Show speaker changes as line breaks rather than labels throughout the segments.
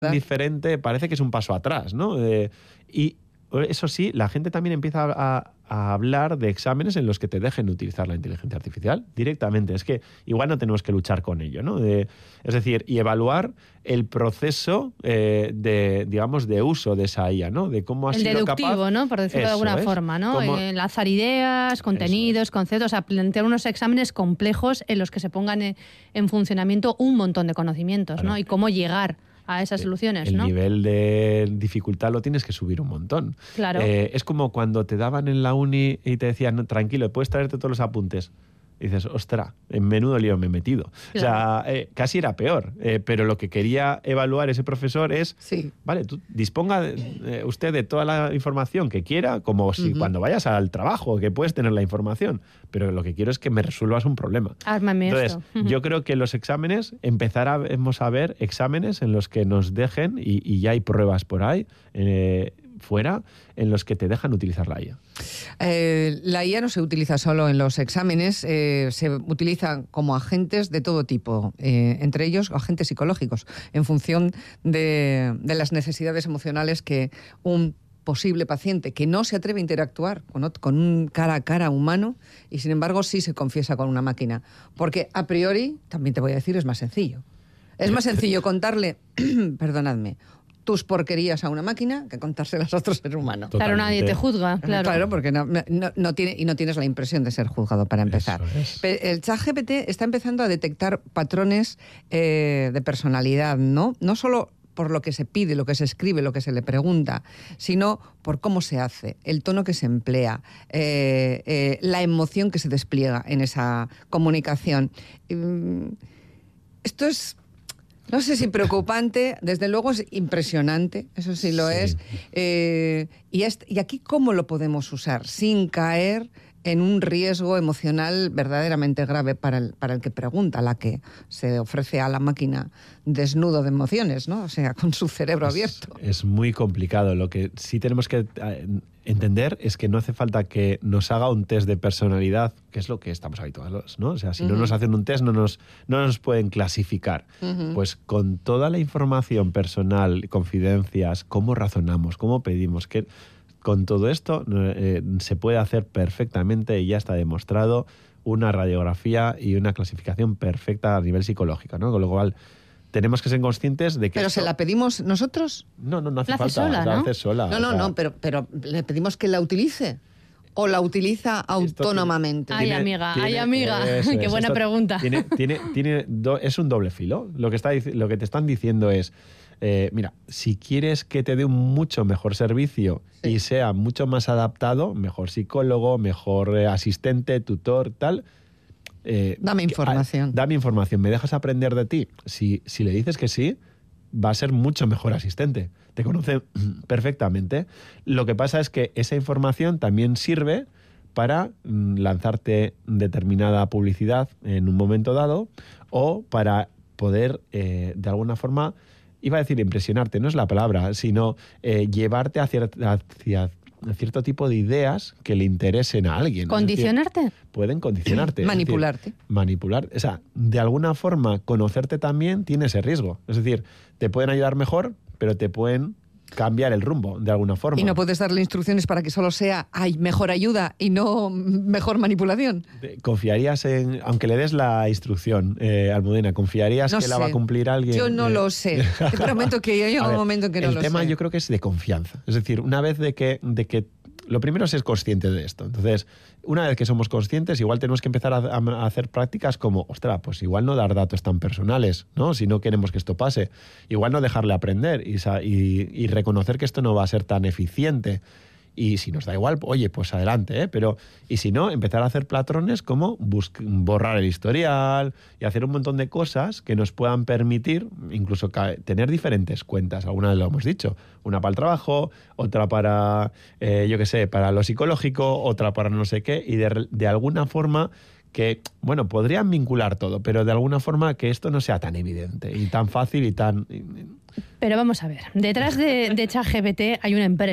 diferente, parece que es un paso atrás, ¿no? Y eso sí, la gente también empieza a hablar de exámenes en los que te dejen utilizar la inteligencia artificial directamente. Es que igual no tenemos que luchar con ello, ¿no? Es decir, y evaluar el proceso de uso de esa IA, ¿no? De cómo ha sido capaz...
El deductivo, ¿no? Por decirlo de alguna forma, ¿no? Lanzar ideas, contenidos, conceptos, o sea, plantear unos exámenes complejos en los que se pongan en funcionamiento un montón de conocimientos, claro, ¿no? Y cómo llegar a esas soluciones, ¿no?
El nivel de dificultad lo tienes que subir un montón.
Claro.
Es como cuando te daban en la uni y te decían, no, tranquilo, puedes traerte todos los apuntes. Y dices, ostras, en menudo lío me he metido. Claro. O sea, casi era peor. Pero lo que quería evaluar ese profesor es, sí, vale, tú disponga usted de toda la información que quiera, como si cuando vayas al trabajo, que puedes tener la información. Pero lo que quiero es que me resuelvas un problema.
Ármame
Entonces,
esto.
Yo creo que los exámenes, empezaremos a ver exámenes en los que nos dejen, y ya hay pruebas por ahí, fuera, en los que te dejan utilizar la IA.
La IA no se utiliza solo en los exámenes, se utiliza como agentes de todo tipo, entre ellos agentes psicológicos, en función de las necesidades emocionales que un posible paciente que no se atreve a interactuar con un cara a cara humano y sin embargo sí se confiesa con una máquina. Porque a priori, también te voy a decir, es más sencillo. Es más sencillo contarle, perdonadme, tus porquerías a una máquina que contárselas a otro ser humano.
Claro, nadie te juzga.
Claro, porque no tienes la impresión de ser juzgado para empezar. El ChatGPT está empezando a detectar patrones de personalidad, ¿no? No solo por lo que se pide, lo que se escribe, lo que se le pregunta, sino por cómo se hace, el tono que se emplea, la emoción que se despliega en esa comunicación. Esto es... No sé si preocupante, desde luego es impresionante, eso sí lo es. Y aquí, ¿cómo lo podemos usar sin caer en un riesgo emocional verdaderamente grave para el que pregunta, la que se ofrece a la máquina desnudo de emociones, ¿no? O sea, con su cerebro abierto.
Es muy complicado. Lo que sí tenemos que entender es que no hace falta que nos haga un test de personalidad, que es lo que estamos habituados, ¿no? O sea, si no nos hacen un test, no nos pueden clasificar. Pues con toda la información personal, confidencias, cómo razonamos, cómo pedimos, con todo esto se puede hacer perfectamente, y ya está demostrado, una radiografía y una clasificación perfecta a nivel psicológico, ¿no? Con lo cual tenemos que ser conscientes de que...
¿Pero se la pedimos nosotros?
No hace falta.
Sola, ¿no?
La hace sola.
No, pero le pedimos que la utilice. ¿O la utiliza autónomamente?
Ay, amiga. Qué buena pregunta.
Es un doble filo. Lo que te están diciendo es, mira, si quieres que te dé un mucho mejor servicio y sea mucho más adaptado, mejor psicólogo, mejor asistente, tutor, tal...
dame información.
Dame información. ¿Me dejas aprender de ti? Si le dices que sí, va a ser mucho mejor asistente. Te conoce perfectamente. Lo que pasa es que esa información también sirve para lanzarte determinada publicidad en un momento dado, o para poder, de alguna forma, iba a decir impresionarte, no es la palabra, sino llevarte hacia cierto tipo de ideas que le interesen a alguien.
¿Condicionarte?
Es decir, pueden condicionarte.
Manipularte.
Manipular. O sea, de alguna forma, conocerte también tiene ese riesgo. Es decir, te pueden ayudar mejor, pero te pueden cambiar el rumbo, de alguna forma.
Y no puedes darle instrucciones para que solo sea mejor ayuda y no mejor manipulación.
¿Confiarías en, aunque le des la instrucción, Almudena, confiarías que la va a cumplir alguien?
Yo no lo sé. Te prometo que llega un momento en que no lo sé.
El tema yo creo que es de confianza. Es decir, una vez de que lo primero es ser consciente de esto. Entonces, una vez que somos conscientes, igual tenemos que empezar a hacer prácticas como, ostras, pues igual no dar datos tan personales, ¿no? Si no queremos que esto pase. Igual no dejarle aprender y reconocer que esto no va a ser tan eficiente. Y si nos da igual, oye, pues adelante, ¿eh? Pero, y si no, empezar a hacer patrones como borrar el historial y hacer un montón de cosas que nos puedan permitir incluso tener diferentes cuentas. Algunas lo hemos dicho. Una para el trabajo, otra para, para lo psicológico, otra para no sé qué. Y de alguna forma que, bueno, podrían vincular todo, pero de alguna forma que esto no sea tan evidente y tan fácil y tan...
Pero vamos a ver, detrás de ChatGPT hay una empresa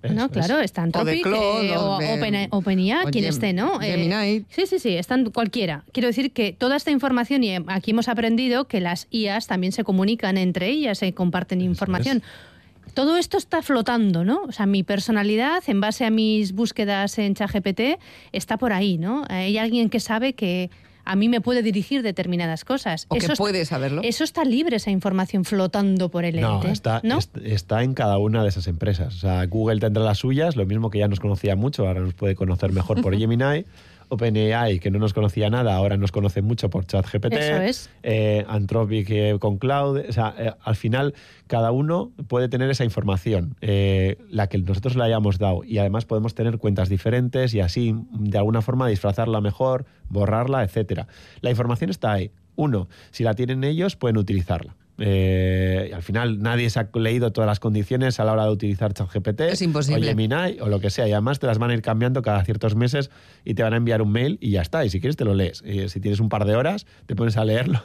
No, claro, está Anthropic o OpenAI, quien esté, ¿no?
Gemini.
Sí, están cualquiera. Quiero decir que toda esta información, y aquí hemos aprendido que las IAs también se comunican entre ellas, se comparten información. Todo esto está flotando, ¿no? O sea, mi personalidad, en base a mis búsquedas en ChatGPT, está por ahí, ¿no? Hay alguien que sabe que a mí me puede dirigir determinadas cosas.
O que puede saberlo.
Eso está libre, esa información flotando por el ente.
Está en cada una de esas empresas. O sea, Google tendrá las suyas, lo mismo que ya nos conocía mucho, ahora nos puede conocer mejor por Gemini. OpenAI, que no nos conocía nada, ahora nos conoce mucho por ChatGPT.
Eso es.
Anthropic con Cloud. O sea, al final, cada uno puede tener esa información, la que nosotros le hayamos dado. Y además podemos tener cuentas diferentes y así, de alguna forma, disfrazarla mejor, borrarla, etcétera. La información está ahí. Uno, si la tienen ellos, pueden utilizarla. Y al final nadie se ha leído todas las condiciones a la hora de utilizar ChatGPT
o
Gemini o lo que sea, y además te las van a ir cambiando cada ciertos meses y te van a enviar un mail y ya está, y si quieres te lo lees, y si tienes un par de horas te pones a leerlo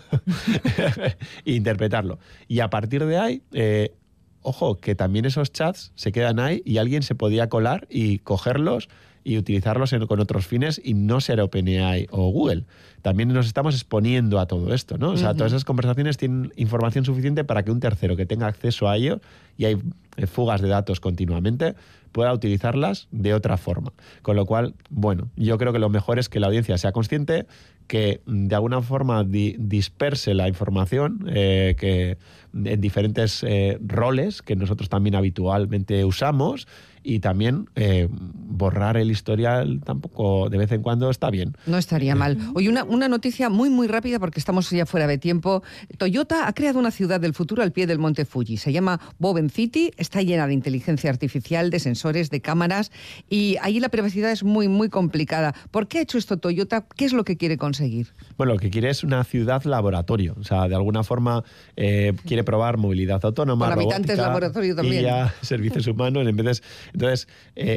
e interpretarlo, y a partir de ahí ojo, que también esos chats se quedan ahí y alguien se podía colar y cogerlos y utilizarlos con otros fines y no ser OpenAI o Google. También nos estamos exponiendo a todo esto, ¿no? O sea, todas esas conversaciones tienen información suficiente para que un tercero que tenga acceso a ello, y hay fugas de datos continuamente, pueda utilizarlas de otra forma. Con lo cual, bueno, yo creo que lo mejor es que la audiencia sea consciente, que de alguna forma disperse la información que en diferentes roles que nosotros también habitualmente usamos, y también borrar el historial tampoco de vez en cuando está bien.
No estaría mal. Oye, una noticia muy, muy rápida porque estamos ya fuera de tiempo. Toyota ha creado una ciudad del futuro al pie del monte Fuji. Se llama Woven City, está llena de inteligencia artificial, de sensores, de cámaras, y allí la privacidad es muy, muy complicada. ¿Por qué ha hecho esto Toyota? ¿Qué es lo que quiere conseguir?
Bueno, lo que quiere es una ciudad laboratorio. O sea, de alguna forma quiere probar movilidad autónoma,
con habitantes laboratorio también.
IA, servicios humanos. Entonces,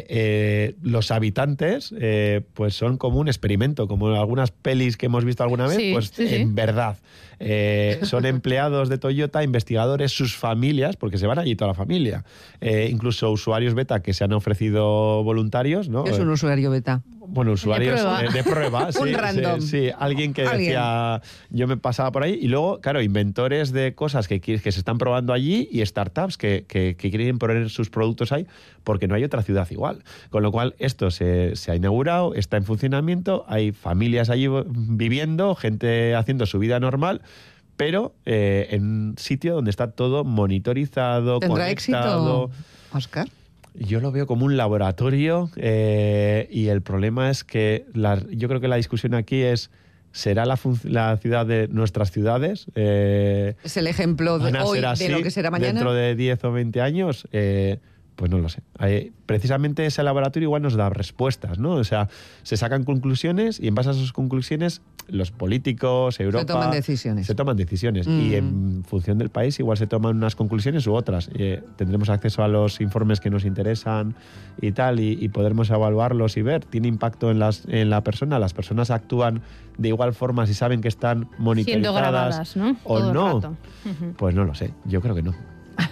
los habitantes pues son como un experimento, como en algunas pelis que hemos visto alguna vez, en verdad. Son empleados de Toyota, investigadores, sus familias, porque se van allí toda la familia. Incluso usuarios beta que se han ofrecido voluntarios, ¿no?
¿Qué es un usuario beta?
Bueno, usuarios de prueba.
Un random.
Sí, alguien que decía, yo me pasaba por ahí. Y luego, claro, inventores de cosas que se están probando allí, y startups que quieren poner sus productos ahí, porque no hay otra ciudad igual. Con lo cual, esto se ha inaugurado, está en funcionamiento, hay familias allí viviendo, gente haciendo su vida normal, pero en un sitio donde está todo monitorizado,
¿Tendrá
conectado.
éxito, Óscar?
Yo lo veo como un laboratorio, y el problema es que yo creo que la discusión aquí es: ¿será la ciudad de nuestras ciudades?
¿Es el ejemplo de hoy de lo que será mañana?
¿Dentro de 10 o 20 años? Pues no lo sé. Precisamente ese laboratorio igual nos da respuestas, ¿no? O sea, se sacan conclusiones y en base a esas conclusiones los políticos, Europa... Se toman decisiones. Y en función del país igual se toman unas conclusiones u otras. Tendremos acceso a los informes que nos interesan y tal, y podremos evaluarlos y ver. ¿Tiene impacto en la persona? ¿Las personas actúan de igual forma si saben que están monitorizadas
siendo grabadas, ¿no?
o
todo
no?
el rato.
Pues no lo sé. Yo creo que no.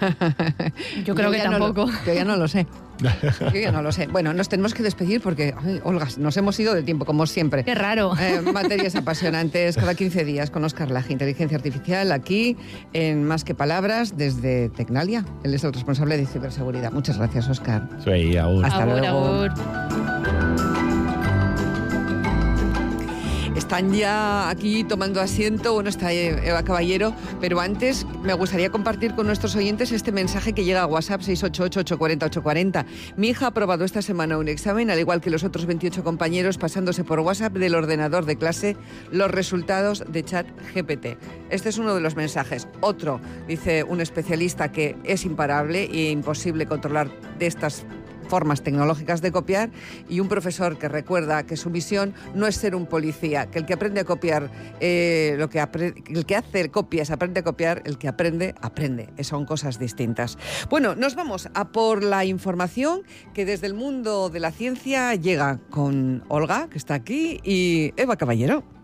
Yo creo que tampoco.
Yo ya no lo sé. Yo ya no lo sé. Bueno, nos tenemos que despedir porque, Olga, nos hemos ido de tiempo, como siempre.
Qué raro.
Materias apasionantes cada 15 días con Óscar Laje, Inteligencia Artificial, aquí en Más que Palabras, desde Tecnalia. Él es el responsable de ciberseguridad. Muchas gracias, Óscar.
Sí, aún.
Hasta luego.
Agur.
Están ya aquí tomando asiento, bueno, está Eva Caballero, pero antes me gustaría compartir con nuestros oyentes este mensaje que llega a WhatsApp 688-840-840. Mi hija ha aprobado esta semana un examen, al igual que los otros 28 compañeros, pasándose por WhatsApp del ordenador de clase los resultados de ChatGPT. Este es uno de los mensajes. Otro, dice un especialista, que es imparable e imposible controlar de estas formas tecnológicas de copiar, y un profesor que recuerda que su misión no es ser un policía, que el que aprende a copiar, el que hace copias aprende a copiar, el que aprende, son cosas distintas. Bueno, nos vamos a por la información que desde el mundo de la ciencia llega con Olga, que está aquí, y Eva Caballero.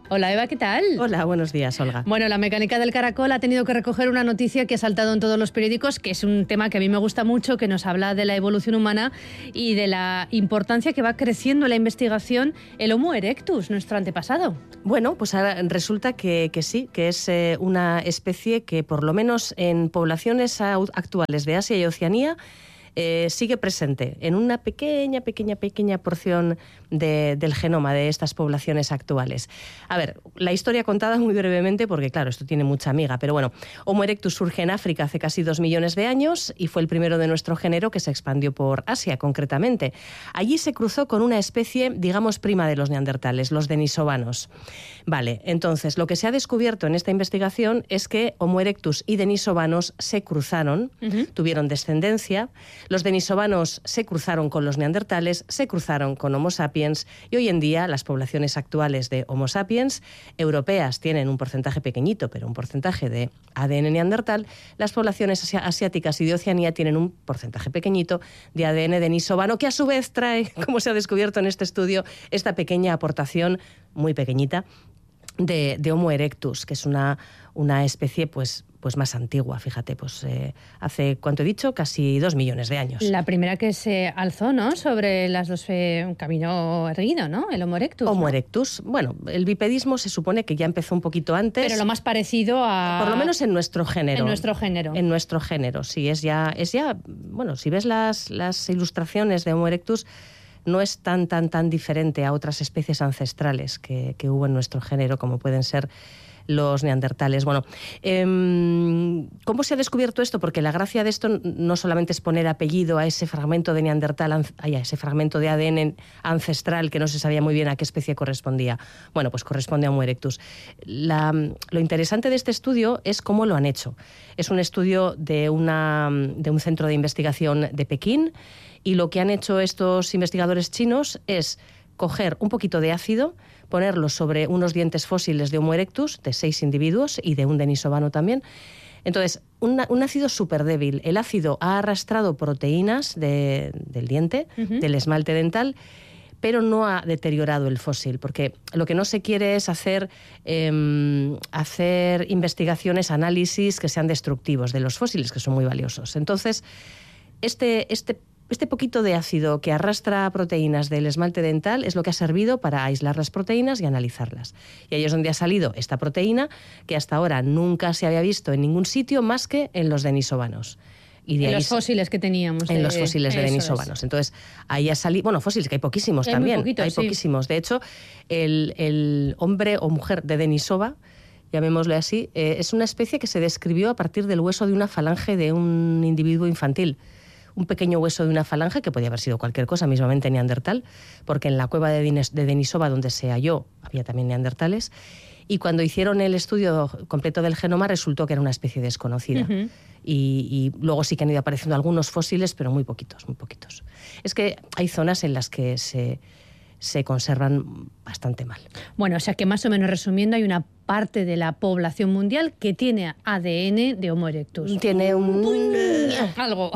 Hola Eva, ¿qué tal?
Hola, buenos días, Olga.
Bueno, la mecánica del caracol ha tenido que recoger una noticia que ha saltado en todos los periódicos, que es un tema que a mí me gusta mucho, que nos habla de la evolución humana y de la importancia que va creciendo en la investigación el Homo erectus, nuestro antepasado.
Bueno, pues ahora resulta que sí, que es una especie que por lo menos en poblaciones actuales de Asia y Oceanía sigue presente en una pequeña porción del genoma de estas poblaciones actuales. A ver, la historia contada muy brevemente, porque claro, esto tiene mucha miga, pero bueno, Homo erectus surge en África hace casi 2 millones de años y fue el primero de nuestro género que se expandió por Asia, concretamente. Allí se cruzó con una especie, digamos, prima de los neandertales, los denisovanos. Vale, entonces, lo que se ha descubierto en esta investigación es que Homo erectus y denisovanos se cruzaron, tuvieron descendencia. Los denisovanos se cruzaron con los neandertales, se cruzaron con Homo sapiens y hoy en día las poblaciones actuales de Homo sapiens europeas tienen un porcentaje pequeñito, pero un porcentaje de ADN neandertal. Las poblaciones asiáticas y de Oceanía tienen un porcentaje pequeñito de ADN denisovano que a su vez trae, como se ha descubierto en este estudio, esta pequeña aportación muy pequeñita de Homo erectus, que es una especie pues más antigua, fíjate, pues hace, ¿cuánto he dicho? Casi 2 millones de años.
La primera que se alzó, ¿no?, sobre las dos, un camino erguido, ¿no?, el Homo erectus.
Homo erectus. Bueno, el bipedismo se supone que ya empezó un poquito antes.
Pero lo más parecido a...
Por lo menos en nuestro género.
En nuestro género.
En nuestro género, sí, es ya, bueno, si ves las ilustraciones de Homo erectus, no es tan diferente a otras especies ancestrales que hubo en nuestro género, como pueden ser los neandertales. Bueno, ¿cómo se ha descubierto esto? Porque la gracia de esto no solamente es poner apellido a ese fragmento de neandertal, a ese fragmento de ADN ancestral que no se sabía muy bien a qué especie correspondía. Bueno, pues corresponde a Homo erectus. Lo interesante de este estudio es cómo lo han hecho. Es un estudio de un centro de investigación de Pekín, y lo que han hecho estos investigadores chinos es coger un poquito de ácido, ponerlo sobre unos dientes fósiles de Homo erectus, de 6 individuos y de un denisovano también. Entonces, un ácido súper débil. El ácido ha arrastrado proteínas del diente, del esmalte dental, pero no ha deteriorado el fósil, porque lo que no se quiere es hacer investigaciones, análisis que sean destructivos de los fósiles, que son muy valiosos. Entonces, este poquito de ácido que arrastra proteínas del esmalte dental es lo que ha servido para aislar las proteínas y analizarlas. Y ahí es donde ha salido esta proteína que hasta ahora nunca se había visto en ningún sitio más que en los denisovanos. Y
en los fósiles que teníamos.
En los fósiles de denisovanos. Entonces, ahí ha salido... Bueno, fósiles, que hay poquísimos también. Hay poquísimos. De hecho, el hombre o mujer de Denisova, llamémosle así, es una especie que se describió a partir del hueso de una falange de un individuo infantil. Un pequeño hueso de una falange, que podía haber sido cualquier cosa, mismamente neandertal, porque en la cueva de Denisova, donde se halló, había también neandertales, y cuando hicieron el estudio completo del genoma resultó que era una especie desconocida. Y luego sí que han ido apareciendo algunos fósiles, pero muy poquitos. Es que hay zonas en las que se conservan bastante mal.
Bueno, o sea que más o menos resumiendo, hay una parte de la población mundial que tiene ADN de Homo erectus.
Tiene
algo.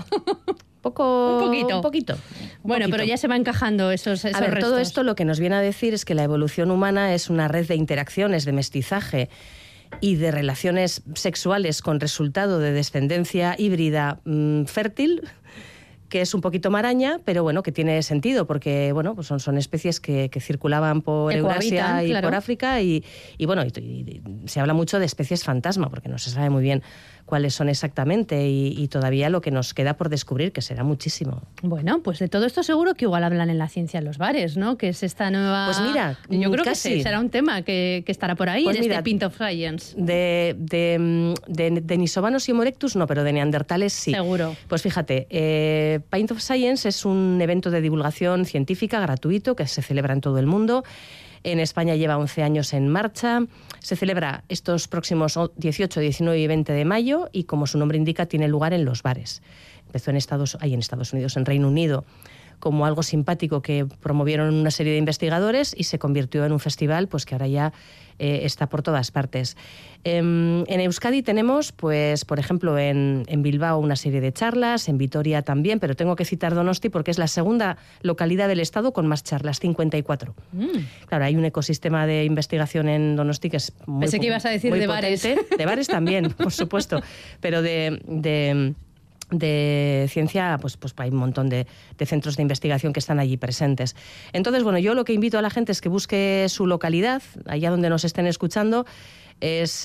Un poquito.
Bueno, pero ya se va encajando esos restos.
Todo esto lo que nos viene a decir es que la evolución humana es una red de interacciones, de mestizaje y de relaciones sexuales con resultado de descendencia híbrida fértil, que es un poquito maraña, pero bueno, que tiene sentido, porque bueno, pues son especies que circulaban por Eurasia y por África, y bueno, y se habla mucho de especies fantasma, porque no se sabe muy bien cuáles son exactamente, y todavía lo que nos queda por descubrir, que será muchísimo.
Bueno, pues de todo esto seguro que igual hablan en la ciencia en los bares, ¿no? Que es esta nueva...
Pues mira,
yo creo
casi.
que será un tema que estará por ahí, pues en este Pint of Science.
De denisovanos y Homo erectus no, pero de neandertales sí.
Seguro.
Pues fíjate, Pint of Science es un evento de divulgación científica gratuito que se celebra en todo el mundo. En España lleva 11 años en marcha. Se celebra estos próximos 18, 19 y 20 de mayo y, como su nombre indica, tiene lugar en los bares. Empezó en Estados Unidos, en Reino Unido, como algo simpático que promovieron una serie de investigadores y se convirtió en un festival pues que ahora ya está por todas partes. En Euskadi tenemos, pues, por ejemplo, en Bilbao una serie de charlas, en Vitoria también, pero tengo que citar Donosti porque es la segunda localidad del estado con más charlas, 54. Claro, hay un ecosistema de investigación en Donosti que es muy
Pensé que ibas a decir de bares.
De bares también, por supuesto, pero de ciencia, pues hay un montón de centros de investigación que están allí presentes. Entonces, bueno, yo lo que invito a la gente es que busque su localidad, allá donde nos estén escuchando, es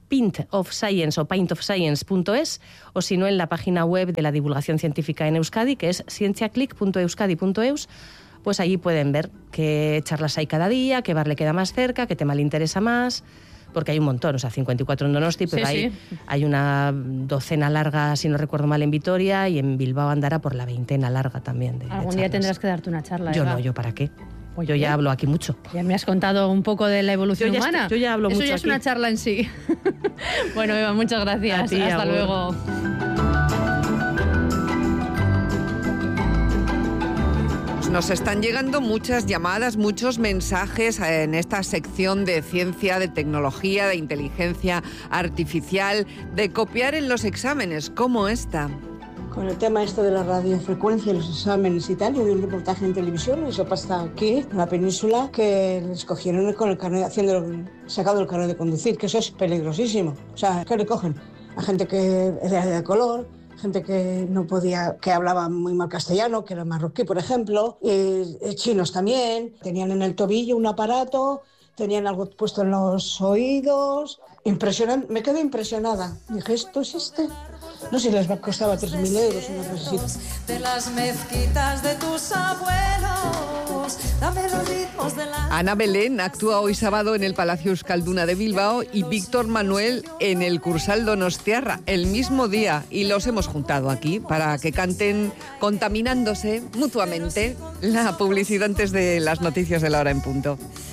pintofscience.es, o si no, en la página web de la divulgación científica en Euskadi, que es cienciaclick.euskadi.eus. Pues allí pueden ver qué charlas hay cada día, qué bar le queda más cerca, qué tema le interesa más, porque hay un montón, o sea, 54 en Donosti, pero
sí.
hay una docena larga, si no recuerdo mal, en Vitoria, y en Bilbao andará por la 20ª larga también.
Algún día tendrás que darte una charla.
Yo no, ¿yo para qué? Pues yo ya hablo aquí mucho.
Ya me has contado un poco de la evolución humana.
Yo ya hablo mucho.
Eso ya es una charla en sí. Bueno, Eva, muchas gracias. Hasta luego.
Nos están llegando muchas llamadas, muchos mensajes en esta sección de ciencia, de tecnología, de inteligencia artificial, de copiar en los exámenes, como esta.
Con el tema esto de la radiofrecuencia, los exámenes y tal, yo vi un reportaje en televisión, eso pasa aquí, en la península, que les cogieron con el carnet, sacado el carnet de conducir, que eso es peligrosísimo. O sea, que le cogen a gente que era de color, gente que no podía, que hablaba muy mal castellano, que era marroquí, por ejemplo, y chinos también. Tenían en el tobillo un aparato, tenían algo puesto en los oídos. Impresionante, me quedé impresionada. Dije, ¿esto es este? No sé si les costaba 3.000 euros una cosa así.
De las mezquitas de tus abuelos, dame los ritmos de la...
Ana Belén actúa hoy sábado en el Palacio Euskalduna de Bilbao y Víctor Manuel en el Cursal Donostiarra el mismo día, y los hemos juntado aquí para que canten contaminándose mutuamente la publicidad antes de las noticias de la hora en punto.